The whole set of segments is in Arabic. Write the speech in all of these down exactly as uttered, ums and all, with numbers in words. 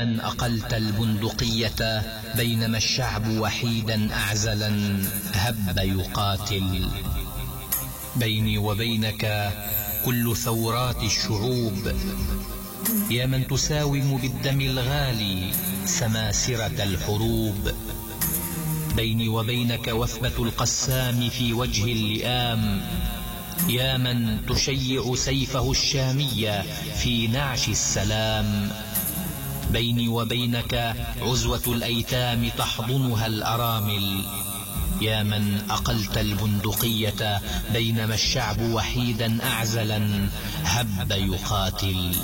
من أقلت البندقية بينما الشعب وحيدا أعزلا هب يقاتل. بيني وبينك كل ثورات الشعوب، يا من تساوم بالدم الغالي سماسرة الحروب. بيني وبينك وثبة القسام في وجه اللئام، يا من تشيع سيفه الشامي في نعش السلام. بيني وبينك عزوة الأيتام تحضنها الأرامل، يا من أقلت البندقية بينما الشعب وحيدا أعزلا هب يقاتل.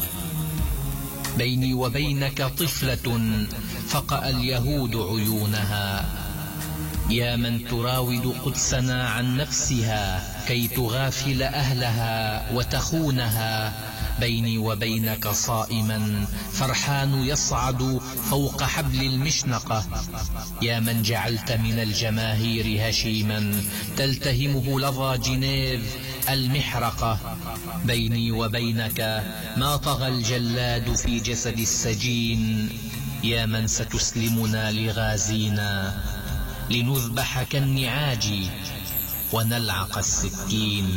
بيني وبينك طفلة فقأ اليهود عيونها، يا من تراود قدسنا عن نفسها كي تغافل أهلها وتخونها. بيني وبينك صائما فرحان يصعد فوق حبل المشنقة، يا من جعلت من الجماهير هشيما تلتهمه لظى جنيف المحرقة. بيني وبينك ما طغى الجلاد في جسد السجين، يا من ستسلمنا لغازينا لنذبح كالنعاج ونلعق السكين.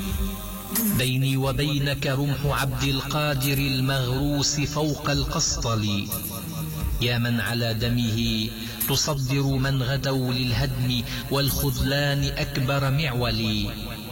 بيني وبينك رمح عبد القادر المغروس فوق القسطل، يا من على دمه تصدر من غدوا للهدم والخذلان أكبر معول.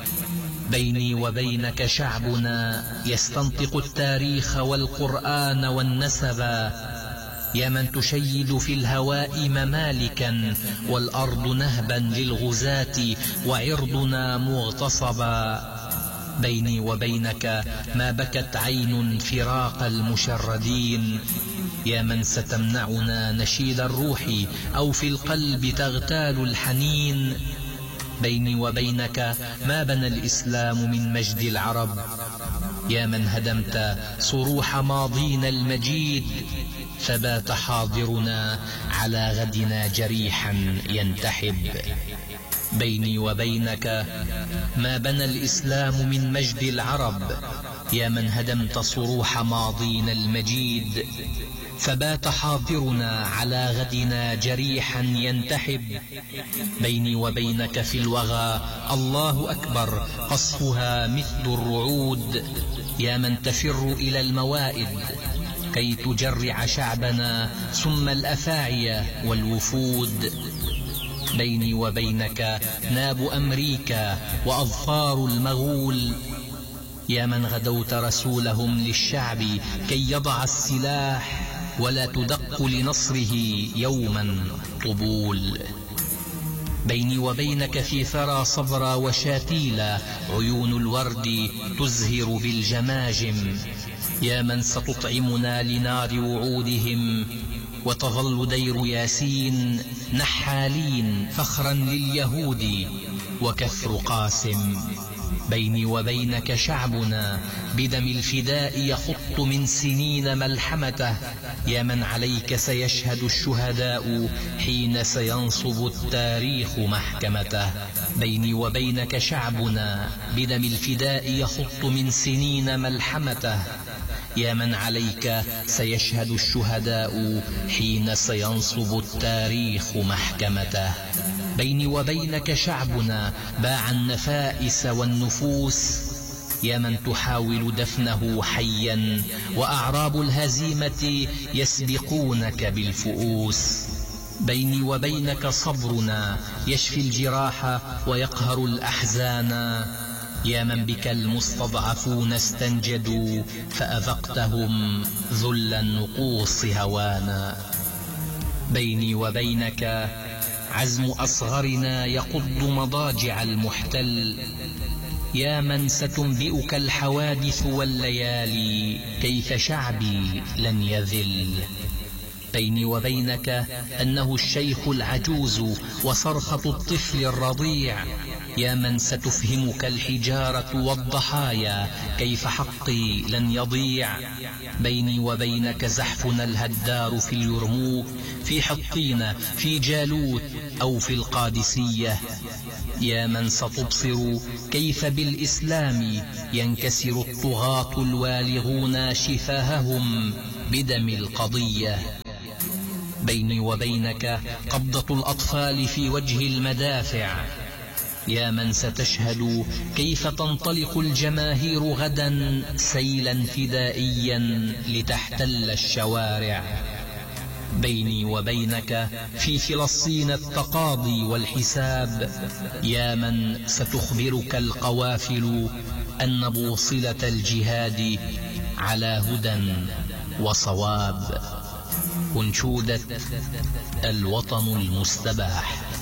بيني وبينك شعبنا يستنطق التاريخ والقرآن والنسبا، يا من تشيد في الهواء ممالكا والأرض نهبا للغزاة وعرضنا مغتصبا. بيني وبينك ما بكت عين فراق المشردين، يا من ستمنعنا نشيد الروح أو في القلب تغتال الحنين. بيني وبينك ما بنى الإسلام من مجد العرب، يا من هدمت صروح ماضينا المجيد فبات حاضرنا على غدنا جريحا ينتحب. بيني وبينك ما بنى الإسلام من مجد العرب، يا من هدمت صروح ماضينا المجيد فبات حاضرنا على غدنا جريحا ينتحب. بيني وبينك في الوغى الله أكبر قصفها مثل الرعود، يا من تفر إلى الموائد كي تجرع شعبنا ثم الأفاعي والوفود. بيني وبينك ناب أمريكا وأظفار المغول، يا من غدوت رسولهم للشعب كي يضع السلاح ولا تدق لنصره يوما طبول. بيني وبينك في ثرى صبرا وشاتيلا عيون الورد تزهر بالجماجم، يا من ستطعمنا لنار وعودهم وتظل دير ياسين نحالين فخرا لليهود وكفر قاسم. بيني وبينك شعبنا بدم الفداء يخط من سنين ملحمته، يا من عليك سيشهد الشهداء حين سينصب التاريخ محكمته. بيني وبينك شعبنا بدم الفداء يخط من سنين ملحمته، يا من عليك سيشهد الشهداء حين سينصب التاريخ محكمته. بيني وبينك شعبنا باع النفائس والنفوس، يا من تحاول دفنه حيا وأعراب الهزيمة يسبقونك بالفؤوس. بيني وبينك صبرنا يشفي الجراح ويقهر الأحزان، يا من بك المستضعفون استنجدوا فأذقتهم ذل النقوص هوانا. بيني وبينك عزم أصغرنا يقض مضاجع المحتل، يا من ستنبئك الحوادث والليالي كيف شعبي لن يذل. بيني وبينك أنه الشيخ العجوز وصرخة الطفل الرضيع، يا من ستفهمك الحجارة والضحايا كيف حقي لن يضيع. بيني وبينك زحفنا الهدار في اليرموك، في حطين، في جالوت أو في القادسية، يا من ستبصر كيف بالإسلام ينكسر الطغاة الوالغون شفاههم بدم القضية. بيني وبينك قبضة الأطفال في وجه المدافع. يا من ستشهد كيف تنطلق الجماهير غدا سيلا فدائيا لتحتل الشوارع. بيني وبينك في فلسطين التقاضي والحساب. يا من ستخبرك القوافل أن بوصلة الجهاد على هدى وصواب. أنشودة الوطن المستباح.